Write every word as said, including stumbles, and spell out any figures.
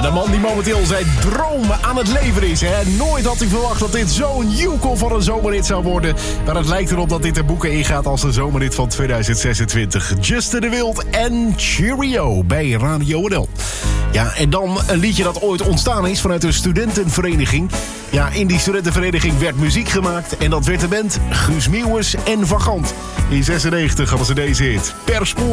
de man die momenteel zijn droom aan het leven is. Hè? Nooit had hij verwacht dat dit zo'n joekel van een zomerhit zou worden. Maar het lijkt erop dat dit de boeken ingaat als de zomerhit van tweeduizend zesentwintig. Juste de Wild en Cheerio bij Radio N L. Ja, en dan een liedje dat ooit ontstaan is vanuit een studentenvereniging. Ja, in die studentenvereniging werd muziek gemaakt. En dat werd de band Guus Meeuwis en Van Gant. In zesennegentig hadden ze deze hit. Per spoor.